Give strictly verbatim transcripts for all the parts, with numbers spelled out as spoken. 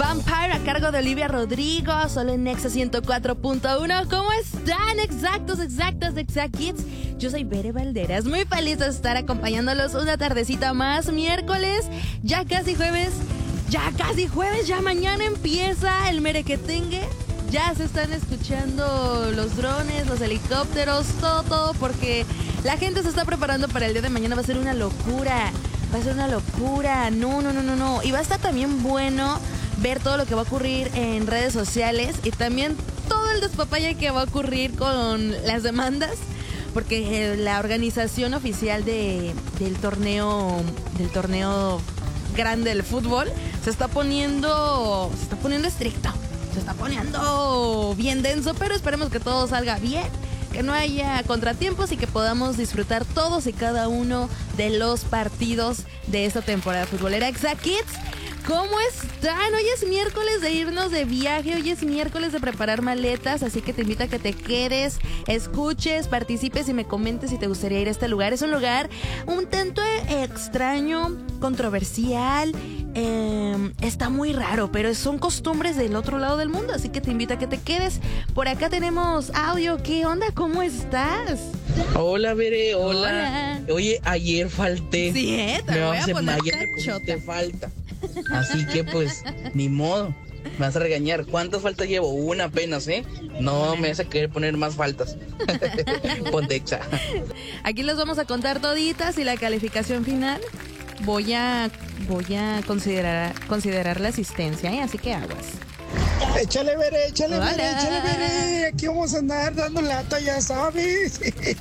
Vampire a cargo de Olivia Rodrigo, solo en Nexa ciento cuatro punto uno. ¿Cómo están? Exactos, exactas, exact kids. Yo soy Bere Valderas, muy feliz de estar acompañándolos una tardecita más, miércoles, ya casi jueves, ya casi jueves, ya mañana empieza el merequetengue. Ya se están escuchando los drones, los helicópteros, todo, todo, porque la gente se está preparando para el día de mañana. Va a ser una locura, va a ser una locura, no, no, no, no, no. Y va a estar también bueno ver todo lo que va a ocurrir en redes sociales y también todo el despapalle que va a ocurrir con las demandas, porque la organización oficial de, del torneo, del torneo grande del fútbol se está poniendo, se está poniendo estricto. Se está poniendo bien denso, pero esperemos que todo salga bien, que no haya contratiempos y que podamos disfrutar todos y cada uno de los partidos de esta temporada futbolera. Exact Kids, ¿cómo están? Hoy es miércoles de irnos de viaje, hoy es miércoles de preparar maletas, así que te invito a que te quedes, escuches, participes y me comentes si te gustaría ir a este lugar. Es un lugar un tanto extraño, controversial, eh, está muy raro, pero son costumbres del otro lado del mundo, así que te invito a que te quedes. Por acá tenemos audio. ¿Qué onda? ¿Cómo estás? Hola, Bere, hola. hola. Oye, ayer falté. Sí, ¿eh? Te me voy vas a poner ayer te falta. Así que pues, ni modo. Me vas a regañar. ¿Cuántas faltas llevo? Una apenas, ¿eh? No me vas a querer poner más faltas. Pontexa. Aquí les vamos a contar toditas y la calificación final. Voy a, voy a considerar, considerar la asistencia, ¿eh? Así que aguas. Échale, Bere, échale, Hola. Bere, échale, Bere. Aquí vamos a andar dando lata, ya sabes.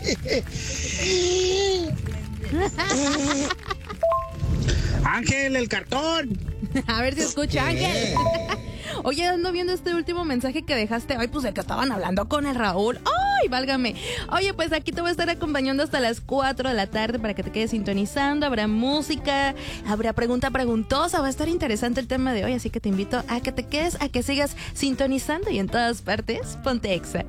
Ángel, el cartón. A ver si escucha, Ángel. Oye, ando viendo este último mensaje que dejaste. Ay, pues de que estaban hablando con el Raúl. ¡Ay, válgame! Oye, pues aquí te voy a estar acompañando hasta las cuatro de la tarde para que te quedes sintonizando. Habrá música, habrá pregunta preguntosa. Va a estar interesante el tema de hoy, así que te invito a que te quedes, a que sigas sintonizando y en todas partes, ponte Exa.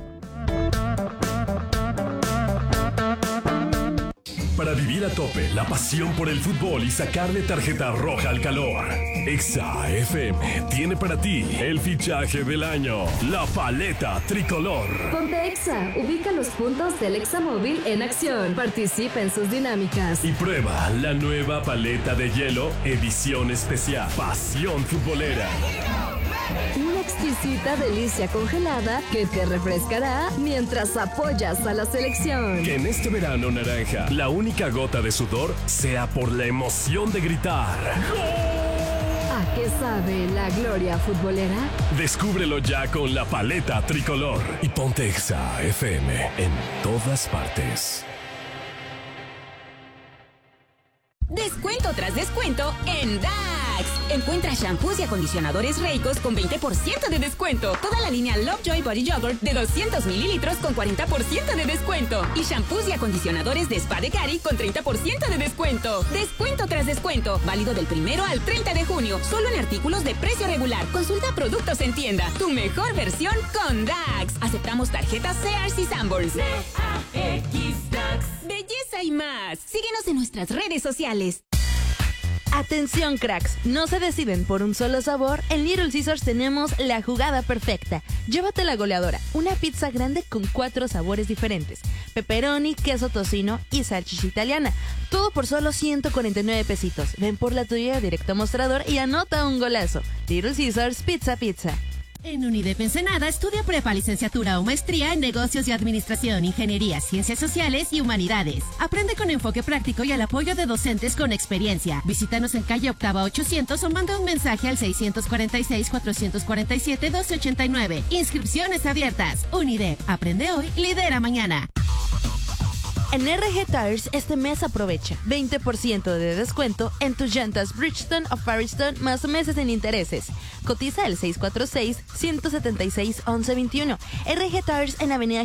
Para vivir a tope la pasión por el fútbol y sacarle tarjeta roja al calor, Exa F M tiene para ti el fichaje del año, la paleta tricolor. Ponte Exa, ubica los puntos del Exa móvil en acción, participa en sus dinámicas Y prueba la nueva paleta de hielo edición especial, Pasión Futbolera. Una exquisita delicia congelada que te refrescará mientras apoyas a la selección. Que en este verano naranja, la única gota de sudor sea por la emoción de gritar ¿A qué sabe la gloria futbolera? Descúbrelo ya con la paleta tricolor y ponte Exa F M en todas partes. Descuento tras descuento en Dax. Encuentra shampoos y acondicionadores Reicos con veinte por ciento de descuento. Toda la línea Lovejoy Body Yogurt de doscientos mililitros con cuarenta por ciento de descuento. Y shampoos y acondicionadores de Spa de Cari con treinta por ciento de descuento. Descuento tras descuento. Válido del primero al treinta de junio. Solo en artículos de precio regular. Consulta productos en tienda. Tu mejor versión con Dax. Aceptamos tarjetas Sears y Sanborns. D A X Dax. Belleza y más. Síguenos en nuestras redes sociales. Atención, cracks, no se deciden por un solo sabor. En Little Caesars tenemos la jugada perfecta. Llévate la goleadora, una pizza grande con cuatro sabores diferentes: pepperoni, queso tocino y salchicha italiana. Todo por solo ciento cuarenta y nueve pesitos. Ven por la tuya directo a mostrador y anota un golazo. Little Caesars Pizza Pizza. En UNIDEP Ensenada estudia prepa, licenciatura o maestría en negocios y administración, ingeniería, ciencias sociales y humanidades. Aprende con enfoque práctico y el apoyo de docentes con experiencia. Visítanos en calle Octava ochocientos o manda un mensaje al seiscientos cuarenta y seis, cuatrocientos cuarenta y siete, doce ochenta y nueve. Inscripciones abiertas. UNIDEP. Aprende hoy, lidera mañana. En R G Tires este mes aprovecha veinte por ciento de descuento en tus llantas Bridgestone o Firestone más meses sin intereses. Cotiza el seis cuatro seis, uno siete seis, once veintiuno. R G Tires en Avenida